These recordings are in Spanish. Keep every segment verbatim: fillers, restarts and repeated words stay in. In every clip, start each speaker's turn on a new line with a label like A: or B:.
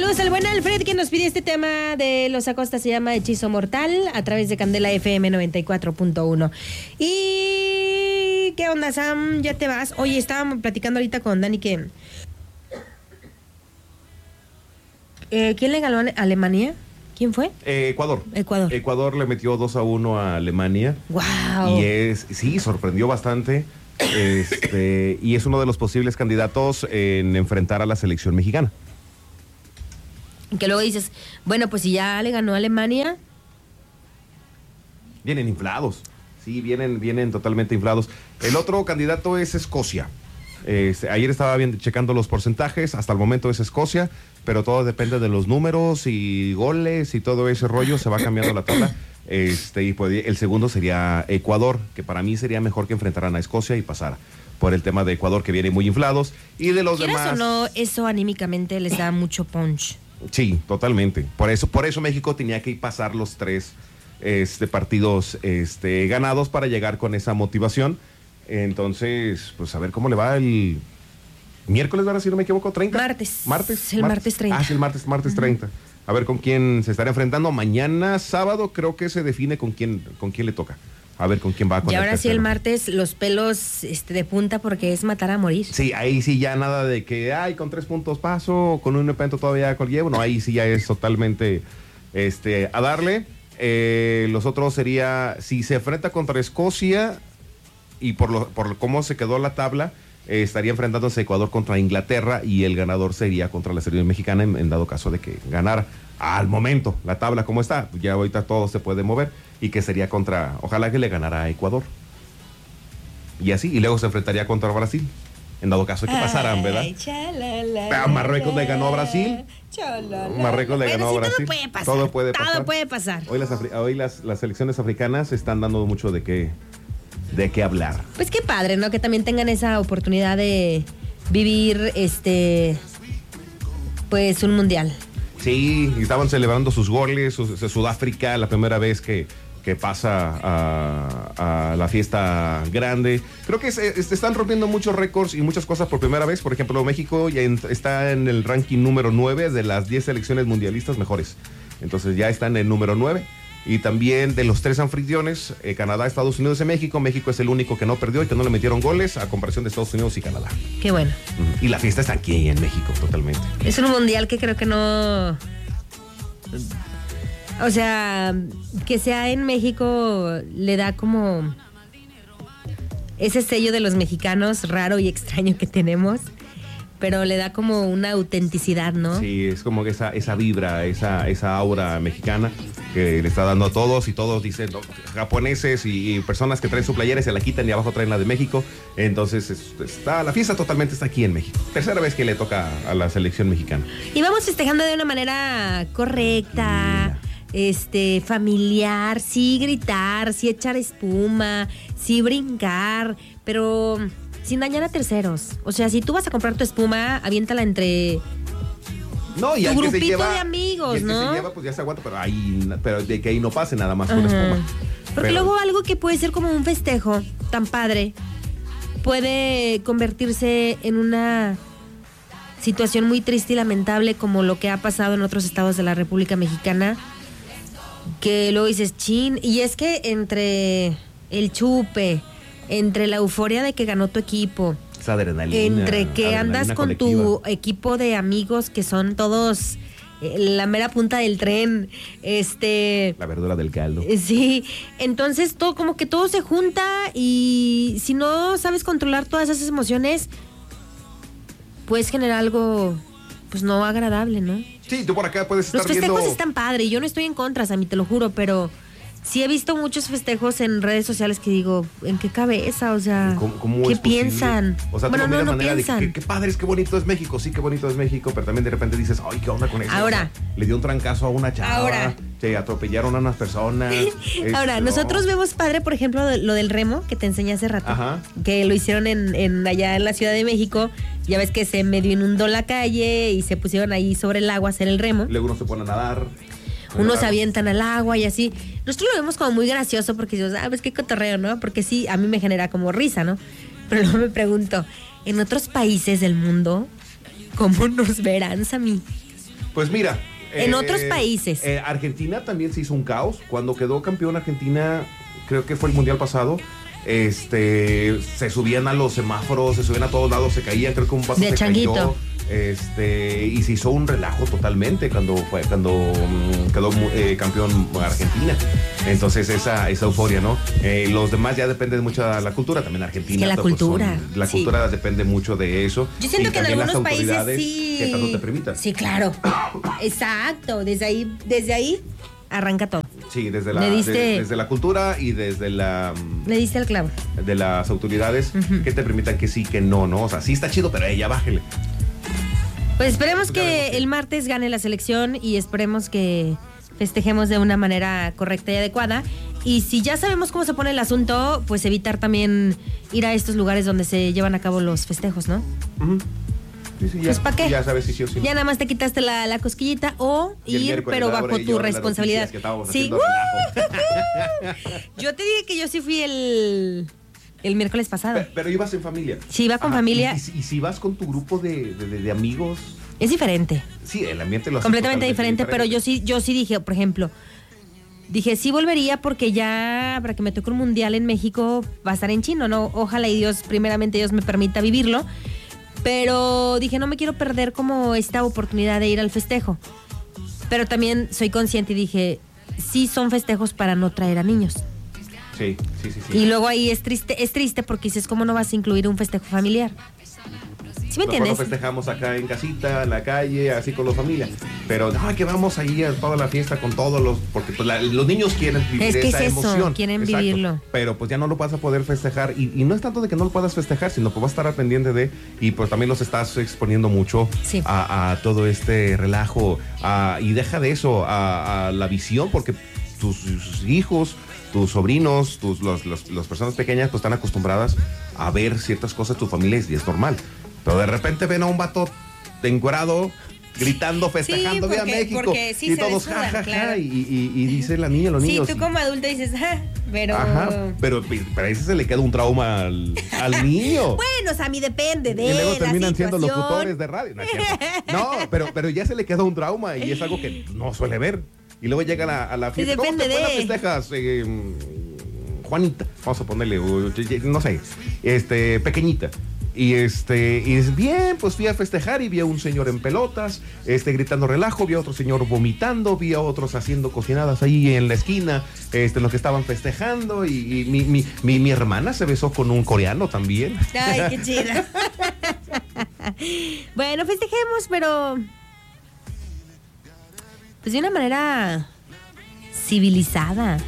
A: Saludos al buen Alfred que nos pide este tema de Los Acosta, se llama Hechizo Mortal, a través de Candela F M noventa y cuatro punto uno. Y... ¿qué onda, Sam? ¿Ya te vas? Oye, estábamos platicando ahorita con Dani que... Eh, ¿quién le ganó a Alemania? ¿Quién fue?
B: Eh, Ecuador.
A: Ecuador.
B: Ecuador le metió dos a uno a Alemania.
A: ¡Wow!
B: Y es, sí, sorprendió bastante. Este, y es uno de los posibles candidatos en enfrentar a la selección mexicana.
A: Que luego dices, bueno, pues si ya le ganó a Alemania.
B: Vienen inflados. Sí, vienen, vienen totalmente inflados. El otro candidato es Escocia. Este, ayer estaba bien checando los porcentajes, hasta el momento es Escocia, pero todo depende de los números y goles y todo ese rollo, se va cambiando la tabla. Este, y pues el segundo sería Ecuador, que para mí sería mejor que enfrentaran a Escocia y pasara, por el tema de Ecuador que viene muy inflados, y de los
A: ¿Quieras
B: demás...
A: o no, eso anímicamente les da mucho punch?
B: Sí, totalmente. Por eso, por eso México tenía que pasar los tres este, partidos este, ganados para llegar con esa motivación. Entonces, pues a ver cómo le va el miércoles, ¿verdad? Si no me equivoco, treinta.
A: Martes.
B: Martes.
A: El martes treinta.
B: Ah, sí, el martes, martes uh-huh. treinta. A ver con quién se estará enfrentando. Mañana, sábado, creo que se define con quién, con quién le toca. A ver con quién va. Con
A: y
B: el
A: ahora
B: tercero.
A: sí el martes, los pelos este, de punta porque es matar a morir.
B: Sí, ahí sí ya nada de que, ay, con tres puntos paso, con un evento todavía con llevo. No, ahí sí ya es totalmente este, a darle. Eh, los otros sería, si se enfrenta contra Escocia... y por lo, por cómo se quedó la tabla, eh, estaría enfrentándose Ecuador contra Inglaterra y el ganador sería contra la selección mexicana en, en dado caso de que ganara. Al momento, la tabla como está, ya ahorita todo se puede mover y que sería contra, ojalá que le ganara a Ecuador. Y así, y luego se enfrentaría contra Brasil, en dado caso de que pasaran, ¿verdad?
A: Ay, chalala,
B: Pero Marruecos le ganó a Brasil.
A: Chalala.
B: Marruecos le
A: bueno,
B: ganó
A: sí,
B: a Brasil.
A: Todo puede pasar.
B: Todo puede pasar.
A: Todo puede pasar.
B: Hoy las, hoy las, las selecciones africanas están dando mucho de qué... de qué hablar.
A: Pues qué padre, ¿no? Que también tengan esa oportunidad de vivir este pues un mundial.
B: Sí, estaban celebrando sus goles, su, su, Sudáfrica, la primera vez que, que pasa a, a la fiesta grande. Creo que se, se están rompiendo muchos récords y muchas cosas por primera vez. Por ejemplo, México ya en, está en el ranking número nueve de las diez selecciones mundialistas mejores. Entonces ya está en el número nueve. Y también de los tres anfitriones, eh, Canadá, Estados Unidos y México. México es el único que no perdió y que no le metieron goles a comparación de Estados Unidos y Canadá.
A: Qué bueno.
B: Uh-huh. Y la fiesta está aquí en México, totalmente.
A: Es un mundial que creo que no... O sea, que sea en México le da como ese sello de los mexicanos raro y extraño que tenemos. Pero le da como una autenticidad, ¿no?
B: Sí, es como esa, esa vibra, esa, esa aura mexicana que le está dando a todos y todos dicen, ¿no? Japoneses y, y personas que traen su playera y se la quitan y abajo traen la de México. Entonces es, está, la fiesta totalmente está aquí en México. Tercera vez que le toca a la selección mexicana.
A: Y vamos festejando de una manera correcta, este, familiar, sí gritar, sí echar espuma, sí brincar, pero... sin dañar a terceros. O sea, si tú vas a comprar tu espuma, aviéntala entre
B: no, y
A: tu
B: al
A: grupito
B: que se lleva,
A: de amigos,
B: y el
A: ¿no?
B: Que se lleva, pues ya se aguanta, pero ahí, pero de que ahí no pase nada más con espuma.
A: Porque
B: pero...
A: luego algo que puede ser como un festejo tan padre puede convertirse en una situación muy triste y lamentable como lo que ha pasado en otros estados de la República Mexicana, que luego dices, chin, y es que entre el chupe, entre la euforia de que ganó tu equipo,
B: esa adrenalina,
A: entre que
B: adrenalina
A: andas con
B: colectiva.
A: Tu equipo de amigos que son todos eh, la mera punta del tren, este...
B: la verdura del caldo.
A: Eh, sí, entonces todo como que todo se junta y si no sabes controlar todas esas emociones, puedes generar algo pues no agradable, ¿no?
B: Sí, tú por acá puedes estar
A: Los festejos
B: viendo...
A: están padres, yo no estoy en contra, Sammy, te lo juro, pero... sí he visto muchos festejos en redes sociales que digo, ¿en qué cabeza? O sea,
B: ¿Cómo, cómo
A: ¿qué
B: es
A: piensan?
B: O sea,
A: bueno,
B: no,
A: no, no
B: manera
A: piensan.
B: de que, qué padre es, qué bonito es México. Sí, qué bonito es México, pero también de repente dices, ay, ¿qué onda con eso?
A: Ahora.
B: O sea, le dio un trancazo a una chava.
A: Ahora.
B: Se atropellaron a unas personas.
A: Ahora,
B: es,
A: nosotros
B: no.
A: vemos padre, por ejemplo, lo del remo, que te enseñé hace rato.
B: Ajá.
A: Que lo hicieron en, en allá en la Ciudad de México. Ya ves que se medio inundó la calle y se pusieron ahí sobre el agua a hacer el remo.
B: Luego uno se pone a nadar.
A: Unos se avientan al agua y así. Nosotros lo vemos como muy gracioso porque dices, ah, pues qué cotorreo, ¿no? Porque sí, a mí me genera como risa, ¿no? Pero luego me pregunto, en otros países del mundo, ¿cómo nos verán, Sammy?
B: Pues mira.
A: En
B: eh,
A: otros países.
B: Eh, Argentina también se hizo un caos. Cuando quedó campeón Argentina, creo que fue el mundial pasado. Este, se subían a los semáforos, se subían a todos lados, se caían, creo que un vaso
A: de
B: se
A: changuito.
B: cayó. Este, y se hizo un relajo totalmente cuando fue cuando um, quedó eh, campeón Argentina. Entonces esa, esa euforia, ¿no? Eh, los demás ya depende mucho de la cultura, también Argentina.
A: Es que la
B: pues,
A: cultura.
B: Son, la
A: sí.
B: cultura depende mucho de eso.
A: Yo siento
B: y
A: que en algunos países sí.
B: Que tanto te permitan.
A: Sí, claro. Exacto. Desde ahí, desde ahí arranca todo.
B: Sí, desde la,
A: Le diste-
B: de- desde la cultura y desde la
A: Le diste el clavo.
B: de las autoridades
A: Ujú.
B: que te permitan que sí, que no, ¿no? O sea, sí está chido, pero ella bájele.
A: Pues esperemos
B: Pues ya veremos
A: que
B: qué.
A: el martes gane la selección y esperemos que festejemos de una manera correcta y adecuada. Y si ya sabemos cómo se pone el asunto, pues evitar también ir a estos lugares donde se llevan a cabo los festejos, ¿no?
B: Ujú. Sí, sí, ya,
A: Pues, ¿pa' qué?
B: ya sabes si sí o sí.
A: Ya nada más te quitaste la, la cosquillita o
B: Y el
A: ir,
B: miércoles,
A: pero
B: Laura
A: bajo
B: y
A: tu
B: yo en las
A: responsabilidad.
B: noticias que estábamos
A: Sí.
B: haciendo relajo.
A: Yo te dije que yo sí fui el, el miércoles pasado.
B: Pe- Pero ibas en familia.
A: Sí, iba con
B: Ajá,
A: familia.
B: Y, y si- y si vas con tu grupo de, de- de- de amigos,
A: Es diferente.
B: sí, el ambiente lo hace
A: Completamente
B: totalmente
A: diferente, pero yo sí, yo sí dije, por ejemplo, dije, sí volvería porque ya para que me toque un mundial en México va a estar en chino, ¿no? Ojalá y Dios, primeramente Dios me permita vivirlo. Pero dije, no me quiero perder como esta oportunidad de ir al festejo. Pero también soy consciente y dije, sí son festejos para no traer a niños.
B: Sí, sí, sí. sí.
A: Y luego ahí es triste, es triste porque dices, ¿cómo no vas a incluir un festejo familiar? ¿Sí me
B: Mejor lo
A: entiendes?
B: festejamos acá en casita, en la calle, así con la familia. Pero no, que vamos ahí a toda la fiesta con todos los... Porque pues, la- los niños quieren vivir
A: Es que
B: esa
A: es eso,
B: emoción.
A: quieren vivirlo.
B: Pero pues ya no lo vas a poder festejar. Y, y no es tanto de que no lo puedas festejar, sino que vas a estar al pendiente de... Y pues también los estás exponiendo mucho
A: Sí.
B: a, a todo este relajo. a- y deja de eso, a, a la visión, porque tus, tus hijos... tus sobrinos, tus, los, los- las personas pequeñas, pues están acostumbradas a ver ciertas cosas, tus familias, y es normal. Pero de repente ven a un vato encuerado, gritando, festejando,
A: porque-
B: ¡Viva México!
A: porque sí
B: y
A: se
B: todos,
A: desnudan,
B: ja, ja,
A: claro.
B: ja, y, y- y dice la niña, los
A: Sí,
B: niños.
A: tú como adulto dices, ah, pero...
B: Ajá, pero, pero a ese se le queda un trauma al, al niño.
A: Bueno, o sea, a mí depende de
B: Y luego
A: la
B: terminan siendo
A: situación.
B: locutores de radio. No, es cierto. No, pero, pero ya se le queda un trauma y es algo que no suele ver. Y luego llegan a, a la fiesta.
A: Depende
B: ¿Cómo te fue
A: de-
B: la festejas? Eh, Juanita, vamos a ponerle, o, no sé, este, pequeñita. Y este, y es bien, pues fui a festejar y vi a un señor en pelotas, este, gritando relajo, vi a otro señor vomitando, vi a otros haciendo cocinadas ahí en la esquina, este, los que estaban festejando, y, y mi, mi, mi, mi hermana se besó con un coreano también.
A: Ay, qué chida. Bueno, festejemos, pero... Pues de una manera civilizada.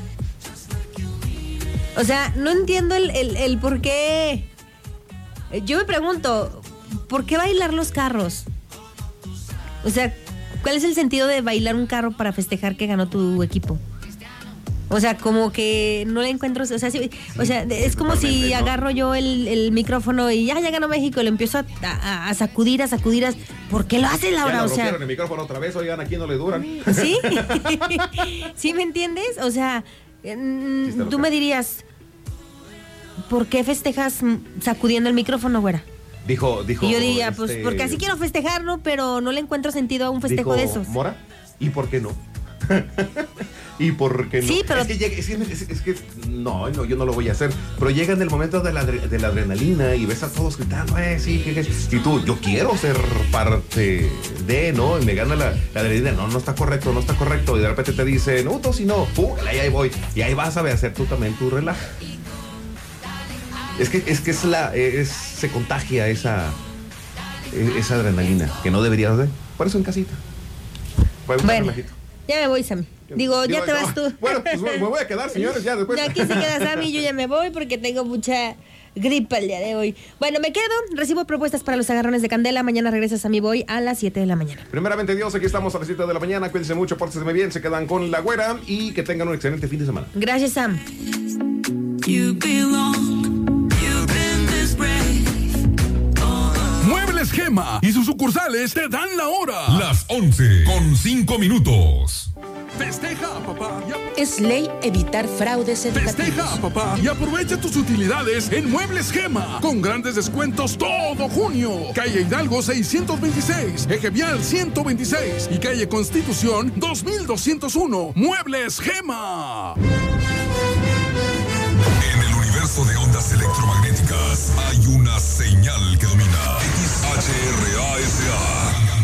A: O sea, no entiendo el, el, el por qué. Yo me pregunto, ¿por qué bailar los carros? O sea, ¿cuál es el sentido de bailar un carro para festejar que ganó tu equipo? O sea, como que no le encuentro, o sea, sí, o sea, es como si
B: Totalmente, ¿no?
A: agarro yo el, el micrófono y ya, ya ganó México, y lo empiezo a, a- a sacudir, a sacudir, a- ¿por qué lo haces,
B: Ya
A: Laura?
B: le
A: O sea,
B: rompieron el micrófono otra vez, oigan, aquí no le duran.
A: ¿sí? ¿Sí me entiendes? O sea, mm,
B: Sí, está
A: tú
B: loca.
A: me dirías, ¿por qué festejas mm, sacudiendo el micrófono, güera?
B: Dijo, dijo.
A: Y yo diría, pues
B: este,
A: porque así quiero festejar, ¿no? Pero no le encuentro sentido a un festejo
B: dijo
A: de esos.
B: Mora, ¿y por qué no? ¿Y por qué no?
A: Sí, pero-
B: Es que, llega- es, que- es- es que no, no, yo no lo voy a hacer. Pero llega en el momento de la, adre- de la adrenalina y ves a todos gritando, eh, sí, que, que- y tú, yo quiero ser parte de, ¿no? Y me gana la, la adrenalina, no, no está correcto, no está correcto. Y de repente te dicen, no, tú si no, púgale, y ahí voy. Y ahí vas a ver, hacer tú también tu relajo. Es que, es que es la, es, se contagia esa, esa adrenalina que no deberías de. Por eso en casita. Por eso
A: Bueno,
B: relajito.
A: ya me voy, Sammy. Digo, ya te
B: no,
A: vas tú.
B: Bueno, pues me voy a quedar, señores, ya después.
A: Ya aquí se queda Sammy, yo ya me voy porque tengo mucha gripa el día de hoy. Bueno, me quedo, recibo propuestas para los agarrones de candela. Mañana regresa Sammy Boy a las siete de la mañana.
B: Primeramente Dios, aquí estamos a las siete de la mañana. Cuídense mucho, pórtense muy bien, se quedan con la güera y que tengan un excelente fin de semana.
A: Gracias, Sam.
C: You belong. You've been this brave.
D: Muebles Gema y sus sucursales te dan la hora. Las once con cinco minutos. Festeja, papá. Y ap-
E: Es ley evitar fraudes educativos.
D: Festeja, papá. Y aprovecha tus utilidades en Muebles Gema. Con grandes descuentos todo junio. Calle Hidalgo seiscientos veintiséis. Eje Vial ciento veintiséis. Y calle Constitución dos mil doscientos uno. Muebles Gema.